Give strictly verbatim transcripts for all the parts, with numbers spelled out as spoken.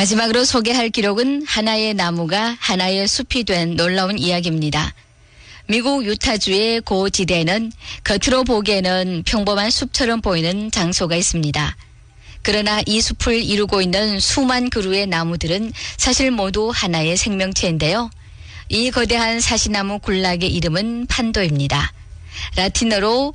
마지막으로 소개할 기록은 하나의 나무가 하나의 숲이 된 놀라운 이야기입니다. 미국 유타주의 고지대에는 겉으로 보기에는 평범한 숲처럼 보이는 장소가 있습니다. 그러나 이 숲을 이루고 있는 수만 그루의 나무들은 사실 모두 하나의 생명체인데요. 이 거대한 사시나무 군락의 이름은 판도입니다. 라틴어로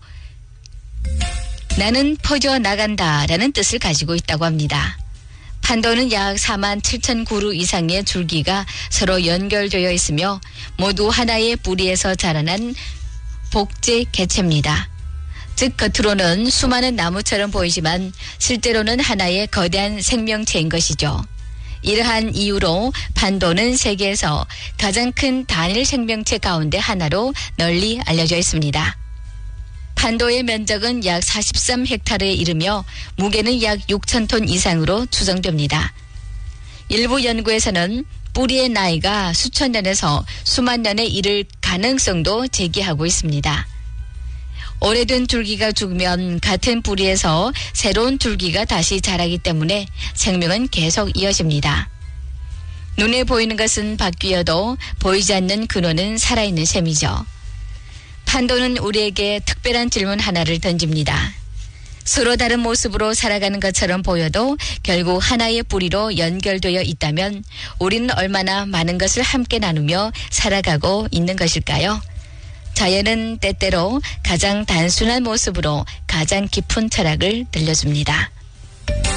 나는 퍼져나간다라는 뜻을 가지고 있다고 합니다. 판도는 약 사만 칠천 그루 이상의 줄기가 서로 연결되어 있으며 모두 하나의 뿌리에서 자라난 복제 개체입니다. 즉 겉으로는 수많은 나무처럼 보이지만 실제로는 하나의 거대한 생명체인 것이죠. 이러한 이유로 판도는 세계에서 가장 큰 단일 생명체 가운데 하나로 널리 알려져 있습니다. 판도의 면적은 약 사십삼 헥타르에 이르며 무게는 약 육천 톤 이상으로 추정됩니다. 일부 연구에서는 뿌리의 나이가 수천 년에서 수만 년에 이를 가능성도 제기하고 있습니다. 오래된 줄기가 죽으면 같은 뿌리에서 새로운 줄기가 다시 자라기 때문에 생명은 계속 이어집니다. 눈에 보이는 것은 바뀌어도 보이지 않는 근원은 살아있는 셈이죠. 판도는 우리에게 특별한 질문 하나를 던집니다. 서로 다른 모습으로 살아가는 것처럼 보여도 결국 하나의 뿌리로 연결되어 있다면 우리는 얼마나 많은 것을 함께 나누며 살아가고 있는 것일까요? 자연은 때때로 가장 단순한 모습으로 가장 깊은 철학을 들려줍니다.